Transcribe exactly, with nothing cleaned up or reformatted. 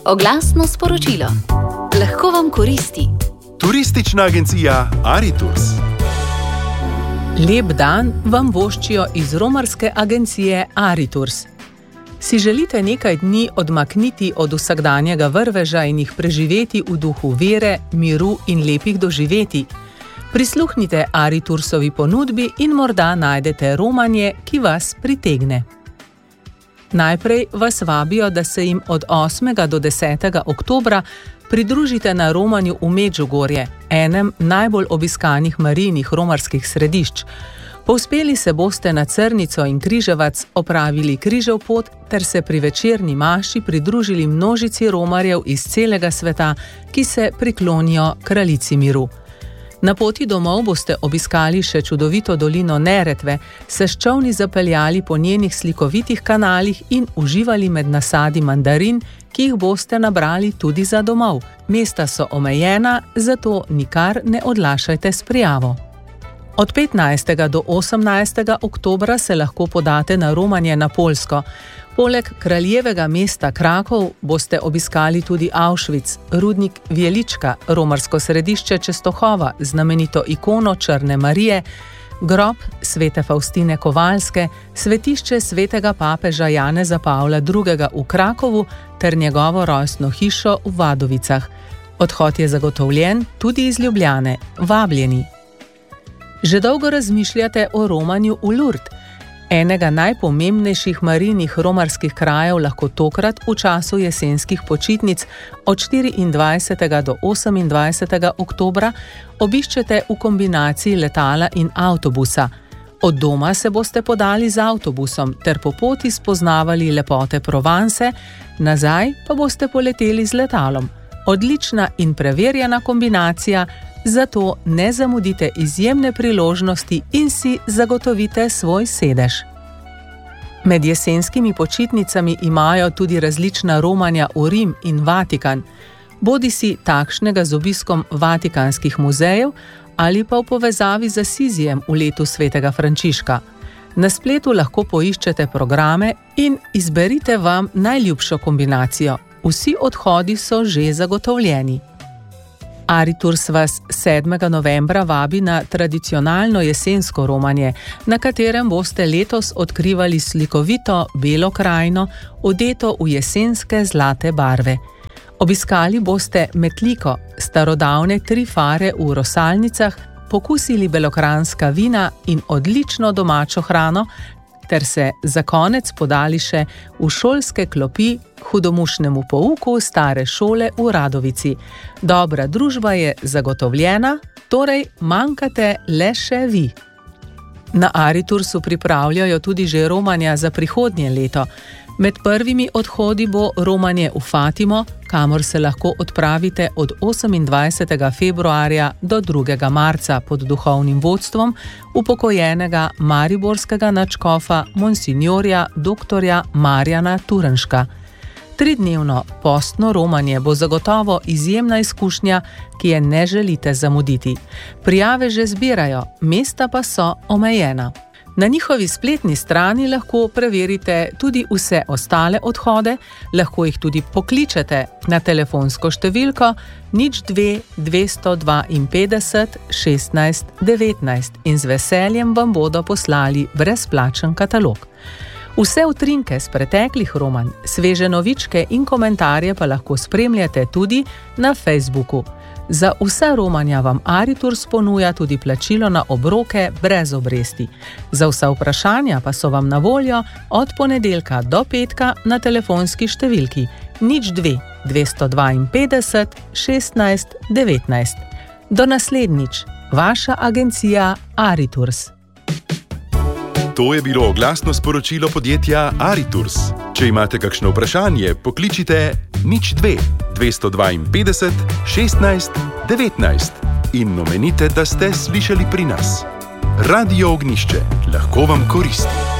Oglasno sporočilo. Lahko vam koristi. Turistična agencija Aritours. Lep dan vam voščijo iz romarske agencije Aritours. Si želite nekaj dni odmakniti od vsakdanjega vrveža in jih preživeti v duhu vere, miru in lepih doživetij? Prisluhnite Aritoursovi ponudbi in morda najdete romanje, ki vas pritegne. Najprej vas vabijo, da se jim od osmega do desetega oktobra pridružite na romanju v Medžugorje, enem najbolj obiskanih marijnih romarskih središč. Povzpeli se boste na Crnico in Križevac, opravili križev pot ter se pri večerni maši pridružili množici romarjev iz celega sveta, ki se priklonijo kraljici miru. Na poti domov boste obiskali še čudovito dolino Neretve, se s čolni zapeljali po njenih slikovitih kanalih in uživali med nasadi mandarin, ki jih boste nabrali tudi za domov. Mesta so omejena, zato nikar ne odlašajte s prijavo. Od petnajstega do osemnajstega oktobra se lahko podate na romanje na Poljsko. Poleg kraljevega mesta Krakov boste obiskali tudi Auschwitz, rudnik Vjelička, romarsko središče Čestohova, znamenito ikono Črne Marije, grob svete Faustine Kovalske, svetišče svetega papeža Janeza Pavla drugega. v Krakovu ter njegovo rojstno hišo v Vadovicah. Odhod je zagotovljen tudi iz Ljubljane. Vabljeni! Že dolgo razmišljate o romanju v Lourdes. Enega najpomembnejših marijnih romarskih krajev lahko tokrat v času jesenskih počitnic od štiriindvajsetega do osemindvajsetega oktobra obiščete v kombinaciji letala in avtobusa. Od doma se boste podali z avtobusom ter po poti spoznavali lepote Provence, nazaj pa boste poleteli z letalom. Odlična in preverjena kombinacija, zato ne zamudite izjemne priložnosti in si zagotovite svoj sedež. Med jesenskimi počitnicami imajo tudi različna romanja v Rim in Vatikan, bodisi takšnega z obiskom vatikanskih muzejev ali pa v povezavi z Asizijem v letu svetega Frančiška. Na spletu lahko poiščete programe in izberite vam najljubšo kombinacijo. Vsi odhodi so že zagotovljeni. Aritours vas sedmega novembra vabi na tradicionalno jesensko romanje, na katerem boste letos odkrivali slikovito belo krajino, odeto v jesenske zlate barve. Obiskali boste Metliko, starodavne tri fare v Rosalnicah, pokusili belokranjska vina in odlično domačo hrano, ter se za konec podali še v šolske klopi hudomušnemu pouku stare šole v Radovici. Dobra družba je zagotovljena, torej manjkate le še vi. Na Aritoursu pripravljajo tudi že romanja za prihodnje leto. Med prvimi odhodi bo romanje v Fatimo, kamor se lahko odpravite od osemindvajsetega februarja do drugega marca pod duhovnim vodstvom upokojenega mariborskega nadškofa monsignorja doktorja Marjana Turnška. Tridnevno postno romanje bo zagotovo izjemna izkušnja, ki je ne želite zamuditi. Prijave že zbirajo, mesta pa so omejena. Na njihovi spletni strani lahko preverite tudi vse ostale odhode, lahko jih tudi pokličete na telefonsko številko nič dve dvesto dvainpetdeset šestnajst devetnajst in z veseljem vam bodo poslali brezplačen katalog. Vse utrinke z preteklih romanj, sveže novičke in komentarje pa lahko spremljate tudi na Facebooku. Za vsa romanja vam Aritours ponuja tudi plačilo na obroke brez obresti. Za vsa vprašanja pa so vam na voljo od ponedeljka do petka na telefonski številki nič dve dvesto dvainpetdeset šestnajst devetnajst. Do naslednjič, vaša agencija Aritours. To je bilo oglasno sporočilo podjetja Aritours. Če imate kakšno vprašanje, pokličite nič dve dvesto dvainpetdeset šestnajst devetnajst in omenite, da ste slišali pri nas. Radio Ognjišče, lahko vam koristi.